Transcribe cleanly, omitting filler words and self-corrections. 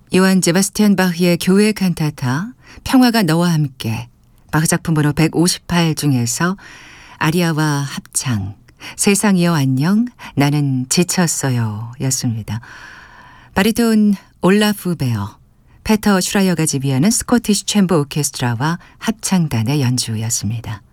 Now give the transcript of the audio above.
요한 제바스티안 바흐의 교회 칸타타 평화가 너와 함께 바흐 작품 번호 158 중에서 아리아와 합창 세상이여 안녕 나는 지쳤어요 였습니다. 바리톤 올라프 베어, 페터 슈라이어가 지휘하는 스코티시 챔버 오케스트라와 합창단의 연주였습니다.